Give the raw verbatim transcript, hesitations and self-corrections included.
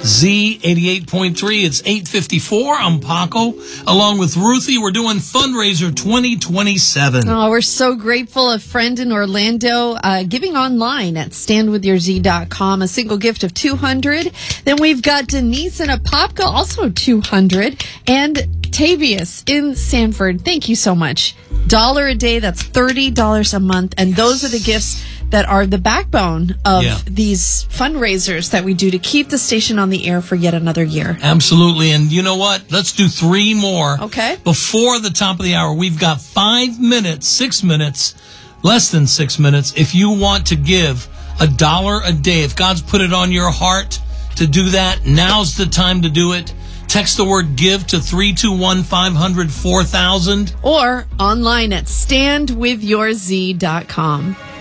Z eighty-eight point three. It's eight fifty-four. I'm Paco. Along with Ruthie, we're doing Fundraiser twenty twenty-seven. Oh, we're so grateful. A friend in Orlando uh, giving online at stand with your z dot com. A single gift of two hundred dollars. Then we've got Denise in Apopka, also two hundred dollars. And Tavius in Sanford. Thank you so much. Dollar a day. That's thirty dollars a month. And those are the gifts that are the backbone of Yeah. these fundraisers that we do to keep the station on the air for yet another year. Absolutely. And you know what? Let's do three more. Okay. Before the top of the hour, we've got five minutes, six minutes, less than six minutes. If you want to give a dollar a day, if God's put it on your heart to do that, now's the time to do it. Text the word give to three two one, five hundred, four thousand. Or online at stand with your z dot com.